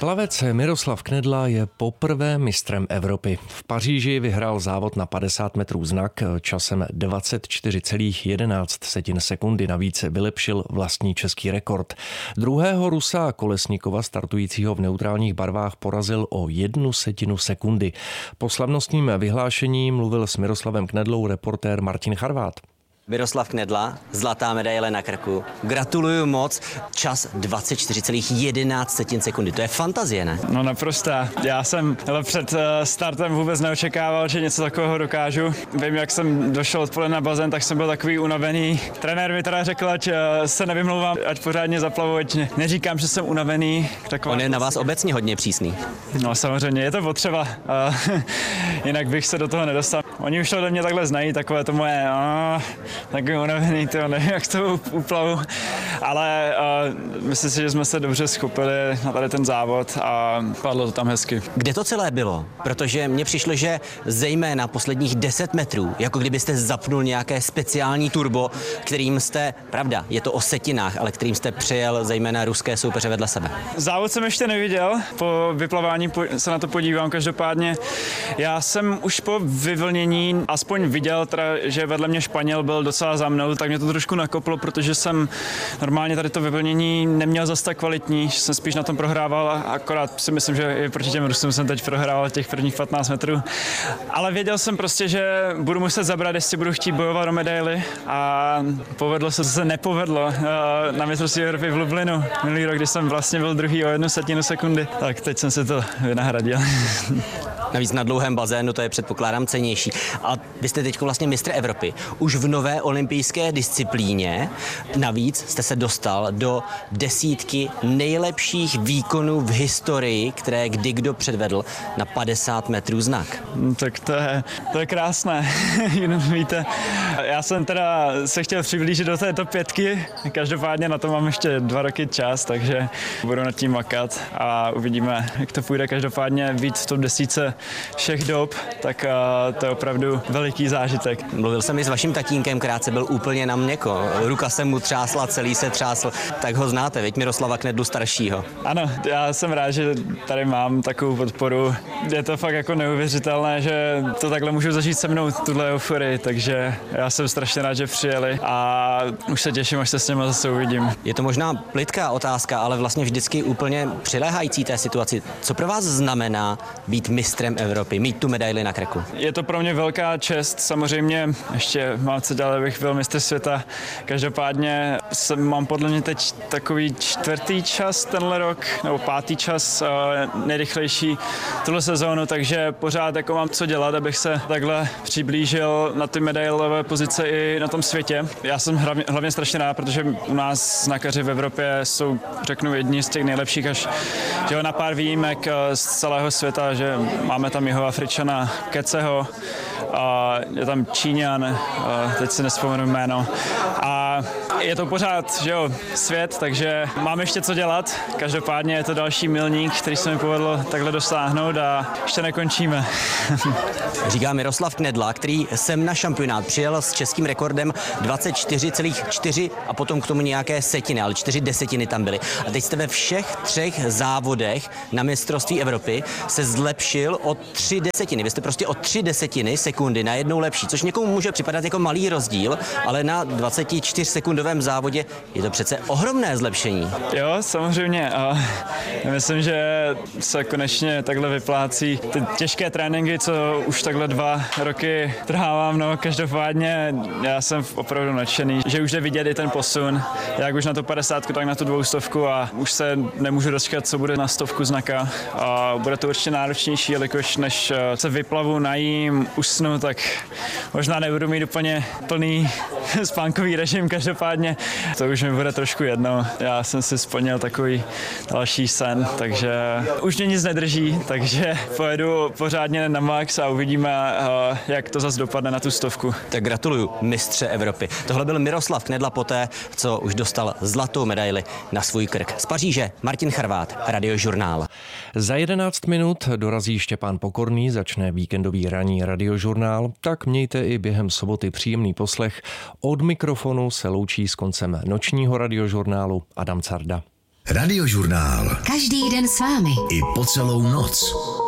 Plavec Miroslav Knedla je poprvé mistrem Evropy. V Paříži vyhrál závod na 50 metrů znak časem 24,11 sekundy. Navíc vylepšil vlastní český rekord. Druhého Rusa Kolesnikova, startujícího v neutrálních barvách, porazil o 1/10 sekundy. Po slavnostním vyhlášení mluvil s Miroslavem Knedlou reportér Martin Charvát. Miroslav Knedla, zlatá medaile na krku. Gratuluju moc, čas 24,11 sekundy. To je fantazie, ne? No naprostá. Já jsem před startem vůbec neočekával, že něco takového dokážu. Vím, jak jsem došel odpoledne na bazén, tak jsem byl takový unavený. Trenér mi teda řekl, ať se nevymlouvám, ať pořádně zaplavu, ať neříkám, že jsem unavený. On je na vás obecně hodně přísný. No samozřejmě, je to potřeba. Jinak bych se do toho nedostal. Oni už ode mě takhle znají, takové to moje takový unavený, nevím, jak to uplavu, ale myslím si, že jsme se dobře schopili na tady ten závod a padlo to tam hezky. Kde to celé bylo? Protože mně přišlo, že zejména posledních 10 metrů, jako kdybyste zapnul nějaké speciální turbo, kterým jste, pravda, je to o setinách, ale kterým jste přejel zejména ruské soupeře vedle sebe. Závod jsem ještě neviděl, po vyplavání se na to podívám, každopádně já jsem už po vyvlnění aspoň viděl, že vedle mě Španěl byl docela za mnou, tak mě to trošku nakoplo, protože jsem normálně tady to vyplnění neměl zas tak kvalitní, že jsem spíš na tom prohrával a akorát si myslím, že i proti těm Rusům jsem teď prohrával těch prvních 15 metrů. Ale věděl jsem prostě, že budu muset zabrat, jestli budu chtít bojovat o medaily a povedlo se nepovedlo na mistrovství Evropy v Lublinu minulý rok, kdy jsem vlastně byl druhý o 1/10 sekundy, tak teď jsem si to vynahradil. Navíc na dlouhém bazénu to je, předpokládám, cennější. A vy jste teď vlastně mistr Evropy. Už v nové olympijské disciplíně. Navíc jste se dostal do desítky nejlepších výkonů v historii, které kdy kdo předvedl na 50 metrů znak. Tak to je krásné. Víte, já jsem teda se chtěl přiblížit do této 5. Každopádně na to mám ještě 2 roky čas, takže budu nad tím makat a uvidíme, jak to půjde. Každopádně víc v tom 10 všech dob, tak to je opravdu veliký zážitek. Mluvil jsem i s vaším tatínkem, krátce byl úplně na měko. Ruka se mu třásla, celý se třásl. Tak ho znáte, veď Miroslava Knedlu staršího. Ano, já jsem rád, že tady mám takovou podporu. Je to fakt jako neuvěřitelné, že to takhle můžu zažít se mnou, tuhle euforii, takže já jsem strašně rád, že přijeli a už se těším, až se s něma zase uvidím. Je to možná plytká otázka, ale vlastně vždycky úplně přiléhající té situaci. Co pro vás znamená být mistrem Evropy, mít tu medaili na krku? Je to pro mě velká čest, samozřejmě ještě mám co dělat, abych byl mistr světa. Každopádně mám podle mě teď takový 4. čas tenhle rok, nebo 5. čas, nejrychlejší tuhle sezónu, takže pořád jako mám co dělat, abych se takhle přiblížil na ty medailové pozice i na tom světě. Já jsem hlavně strašně rád, protože u nás znakaři v Evropě jsou, řeknu, jedni z těch nejlepších, až na pár výjimek z celého světa, že máme tam Jihoafričana Keceho, a je tam Číňan, teď si nevzpomenu jméno. A je to pořád, že jo, svět, takže mám ještě co dělat. Každopádně je to další milník, který se mi povedlo takhle dosáhnout a ještě nekončíme. Říká Miroslav Knedla, který sem na šampionát přijel s českým rekordem 24,4 a potom k tomu nějaké setiny, ale 4/10 tam byly. A teď jste ve všech 3 závodech na mistrovství Evropy se zlepšil o 3/10. Vy jste prostě o 3/10 sekundy najednou lepší, což někomu může připadat jako malý rozdíl, ale na 24sekundovém závodě je to přece ohromné zlepšení. Jo, samozřejmě. A myslím, že se konečně takhle vyplácí ty těžké tréninky, co už takhle 2 roky trhávám. No, každopádně já jsem opravdu nadšený, že už jde vidět i ten posun, jak už na tu 50, tak na tu 200 a už se nemůžu dočkat, co bude na 100 znaka. A bude to určitě náročnější, jelikož než se vyplavu, najím, usnu, tak možná nebudu mít úplně plný spánkový režim, každopádně to už mi bude trošku jedno. Já jsem si splnil takový další sen, takže už mě nic nedrží, takže pojedu pořádně na max a uvidíme, jak to zase dopadne na tu 100. Tak gratuluju, mistře Evropy. Tohle byl Miroslav Knedla poté, co už dostal zlatou medaili na svůj krk. Z Paříže Martin Charvát, Radiožurnál. Za 11 minut dorazí Štěpán Pokorný, začne víkendový ranní Radiožurnál, tak mějte i během soboty příjemný poslech. Od mikrofonu se loučí s koncem nočního Radiožurnálu Adam Carda. Radiožurnál. Každý den s vámi. I po celou noc.